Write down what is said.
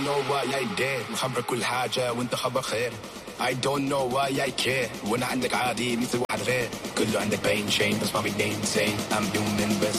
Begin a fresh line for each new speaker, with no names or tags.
know why I dare مخبر كل حاجة وانت خبر خير. I don't know why I care وانا عندك عادي مثل واحد غير. كله عندك pain shame بس ما بدي insane. I'm human بس